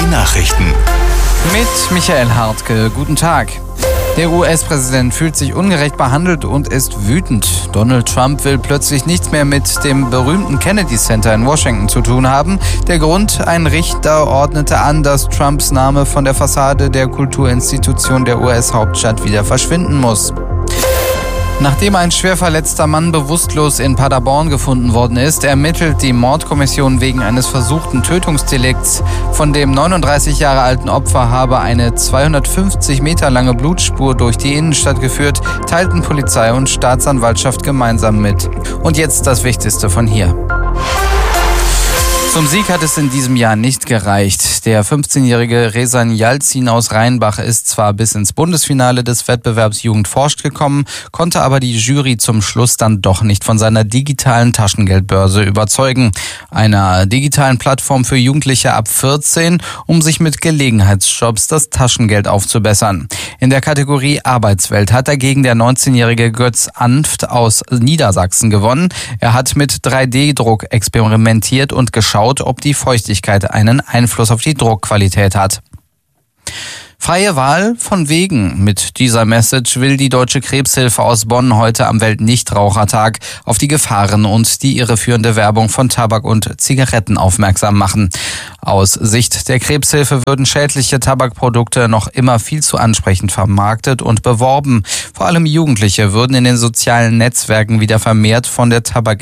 Nachrichten. Mit Michael Hartke, guten Tag. Der US-Präsident fühlt sich ungerecht behandelt und ist wütend. Donald Trump will plötzlich nichts mehr mit dem berühmten Kennedy Center in Washington zu tun haben. Der Grund: ein Richter ordnete an, dass Trumps Name von der Fassade der Kulturinstitution der US-Hauptstadt wieder verschwinden muss. Nachdem ein schwer verletzter Mann bewusstlos in Paderborn gefunden worden ist, ermittelt die Mordkommission wegen eines versuchten Tötungsdelikts. Von dem 39 Jahre alten Opfer habe eine 250 Meter lange Blutspur durch die Innenstadt geführt, teilten Polizei und Staatsanwaltschaft gemeinsam mit. Und jetzt das Wichtigste von hier. Zum Sieg hat es in diesem Jahr nicht gereicht. Der 15-jährige Rezan Yalcin aus Rheinbach ist zwar bis ins Bundesfinale des Wettbewerbs Jugend forscht gekommen, konnte aber die Jury zum Schluss dann doch nicht von seiner digitalen Taschengeldbörse überzeugen. Einer digitalen Plattform für Jugendliche ab 14, um sich mit Gelegenheitsjobs das Taschengeld aufzubessern. In der Kategorie Arbeitswelt hat dagegen der 19-jährige Götz Anft aus Niedersachsen gewonnen. Er hat mit 3D-Druck experimentiert und geschaut, ob die Feuchtigkeit einen Einfluss auf die Druckqualität hat. Freie Wahl von Wegen. Mit dieser Message will die Deutsche Krebshilfe aus Bonn heute am Weltnichtrauchertag auf die Gefahren und die irreführende Werbung von Tabak und Zigaretten aufmerksam machen. Aus Sicht der Krebshilfe würden schädliche Tabakprodukte noch immer viel zu ansprechend vermarktet und beworben. Vor allem Jugendliche würden in den sozialen Netzwerken wieder vermehrt von der Tabak